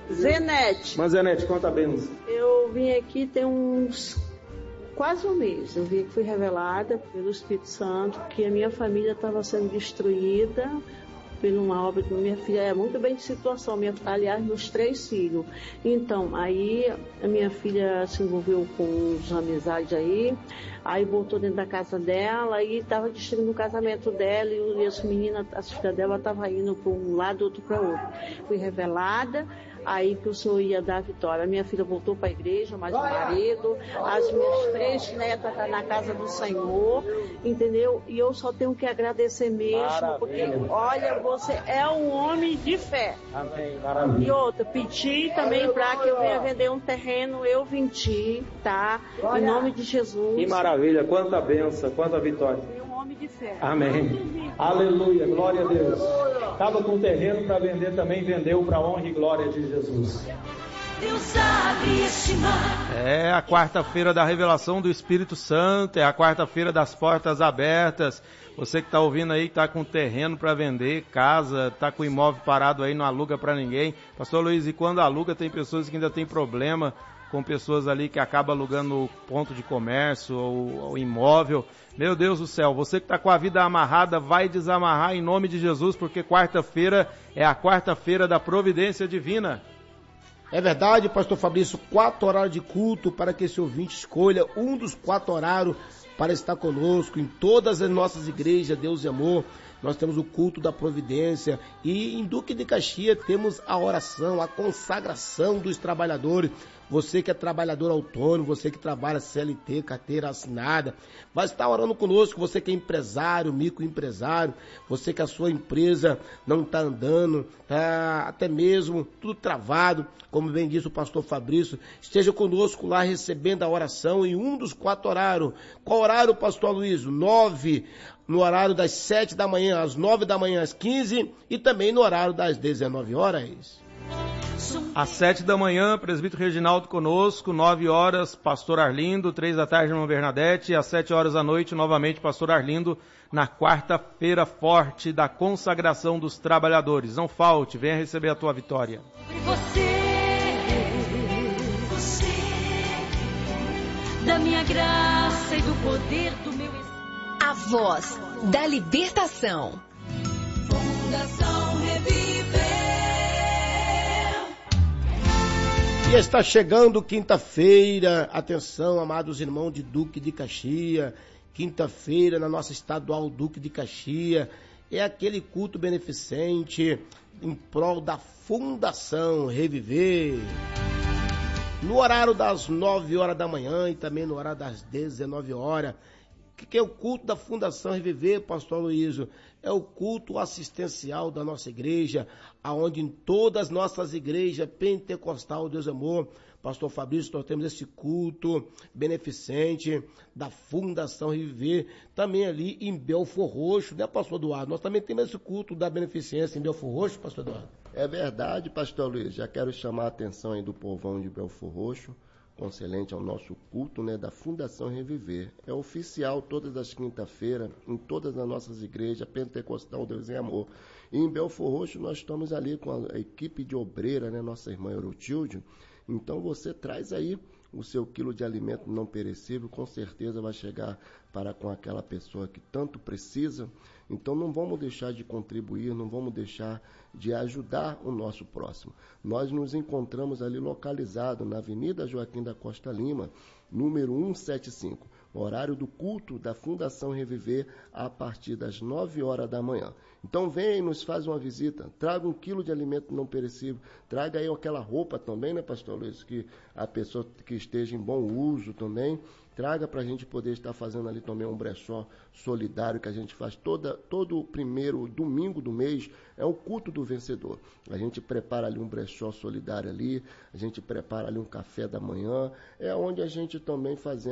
Zenete. Mas Zenete, conta bem. Eu vim aqui tem quase um mês. Eu fui revelada pelo Espírito Santo que a minha família estava sendo destruída por uma obra que minha filha é muito bem de situação, aliás, meus 3 filhos. Então, aí a minha filha se envolveu com os amizades aí voltou dentro da casa dela e estava destruindo o casamento dela e as meninas, as filhas dela estavam indo para um lado, outro para outro. Fui revelada, aí que o Senhor ia dar a vitória. A minha filha voltou para a igreja, mas o marido, as minhas 3 netas estão na casa do Senhor, entendeu? E eu só tenho que agradecer mesmo, porque, olha, você é um homem de fé. Amém, maravilha. E outra, pedi também para que eu venha vender um terreno, eu vendi, tá? Em nome de Jesus. Que maravilha, quanta bênção, quanta vitória. É um homem de fé. Amém. Aleluia, glória a Deus. Estava com terreno para vender também, vendeu para a honra e glória de Jesus. Deus sabe estimar. É a quarta-feira da revelação do Espírito Santo, é a quarta-feira das portas abertas. Você que está ouvindo aí, está com terreno para vender, casa, está com imóvel parado aí, não aluga para ninguém. Pastor Luiz, e quando aluga, tem pessoas que ainda tem problema com pessoas ali que acabam alugando ponto de comércio ou imóvel. Meu Deus do céu, você que está com a vida amarrada, vai desamarrar em nome de Jesus, porque quarta-feira é a quarta-feira da providência divina. É verdade, pastor Fabrício, 4 horários de culto para que esse ouvinte escolha um dos 4 horários para estar conosco em todas as nossas igrejas, Deus e Amor. Nós temos o culto da providência e em Duque de Caxias temos a oração, a consagração dos trabalhadores. Você que é trabalhador autônomo, você que trabalha CLT, carteira assinada, vai estar orando conosco. Você que é empresário, microempresário, você que a sua empresa não está andando, tá até mesmo tudo travado, como bem disse o pastor Fabrício, esteja conosco lá recebendo a oração em um dos 4 horários. Qual horário, pastor Luiz? 9, no horário das 7 da manhã, às 9 da manhã, às 15 e também no horário das 19 horas. Às 7 da manhã, presbítero Reginaldo conosco, 9 horas, pastor Arlindo, 3 da tarde, irmã Bernadette, e às 7 horas da noite, novamente, pastor Arlindo, na quarta-feira forte da consagração dos trabalhadores. Não falte, venha receber a tua vitória. Você, da minha graça e do poder do meu Espírito. A voz da libertação. Fundação Reviver. E está chegando quinta-feira, atenção, amados irmãos de Duque de Caxias, quinta-feira na nossa estadual Duque de Caxias, é aquele culto beneficente em prol da Fundação Reviver. No horário das 9 horas da manhã e também no horário das 19 horas. O que é o culto da Fundação Reviver, pastor Luísio? É o culto assistencial da nossa igreja, aonde em todas as nossas igrejas pentecostal, Deus Amor, pastor Fabrício, nós temos esse culto beneficente da Fundação Reviver, também ali em Belfor Roxo, né, pastor Eduardo? Nós também temos esse culto da beneficência em Belfor Roxo, pastor Eduardo? É verdade, pastor Luiz, já quero chamar a atenção aí do povão de Belfor Roxo, concernente ao nosso culto, né, da Fundação Reviver. É oficial todas as quinta-feiras, em todas as nossas igrejas, Pentecostal Deus em Amor. E em Belfor Roxo nós estamos ali com a equipe de obreira, né, nossa irmã Eurotilde. Então você traz aí o seu quilo de alimento não perecível, com certeza vai chegar para com aquela pessoa que tanto precisa. Então não vamos deixar de contribuir, não vamos deixar de ajudar o nosso próximo. Nós nos encontramos ali localizado na Avenida Joaquim da Costa Lima, número 175, horário do culto da Fundação Reviver a partir das 9 horas da manhã. Então vem e nos faz uma visita, traga 1 quilo de alimento não perecível, traga aí aquela roupa também, né, pastor Luiz, que a pessoa que esteja em bom uso também, traga para a gente poder estar fazendo ali também um brechó solidário que a gente faz todo primeiro domingo do mês, é o culto do vencedor. A gente prepara ali um brechó solidário ali, a gente prepara ali um café da manhã, é onde a gente também faz